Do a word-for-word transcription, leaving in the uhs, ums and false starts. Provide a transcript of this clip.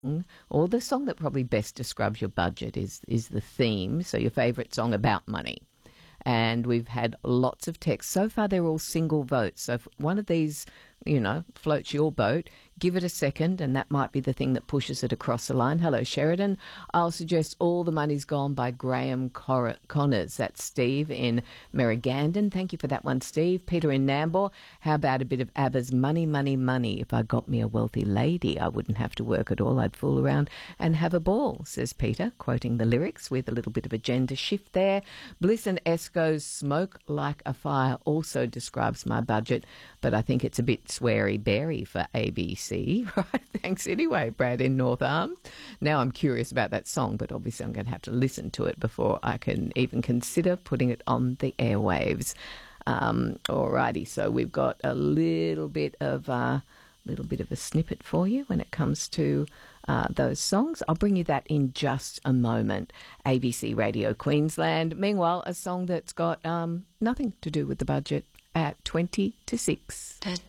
or the song that probably best describes your budget is is the theme. So your favourite song about money. And we've had lots of texts. So far, they're all single votes. So if one of these, you know, floats your boat, give it a second, and that might be the thing that pushes it across the line. Hello, Sheridan. I'll suggest All the Money's Gone by Graham Cor- Connors. That's Steve in Merrigandon. Thank you for that one, Steve. Peter in Nambour. How about a bit of ABBA's Money, Money, Money? If I got me a wealthy lady, I wouldn't have to work at all. I'd fool around and have a ball, says Peter, quoting the lyrics with a little bit of a gender shift there. Bliss and Esco's Smoke Like a Fire also describes my budget, but I think it's a bit sweary-berry for A B C. Right, thanks anyway, Brad in North Arm. Now I'm curious about that song, but obviously I'm going to have to listen to it before I can even consider putting it on the airwaves. Um, alrighty, so we've got a little bit of a little bit of a snippet for you when it comes to uh, those songs. I'll bring you that in just a moment. A B C Radio Queensland. Meanwhile, a song that's got um, nothing to do with the budget at twenty to six. Da,